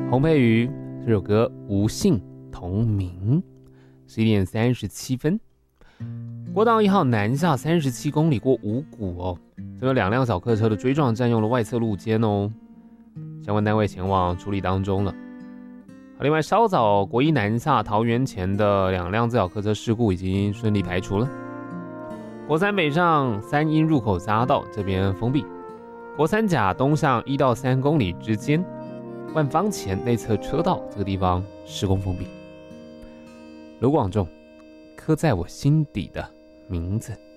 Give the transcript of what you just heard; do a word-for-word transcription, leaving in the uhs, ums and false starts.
洪佩瑜这首歌无姓同名。十一点三十七分，国道一号南下三十七公里过五股哦，这有两辆小客车的追撞占用了外侧路肩哦，相关单位前往处理当中了。另外，稍早国一南下桃园前的两辆自小客车事故已经顺利排除了。国三北上三阴入口匝道这边封闭，国三甲东向一到三公里之间，万方前内侧车道这个地方施工封闭。卢广仲，刻在我心底的名字。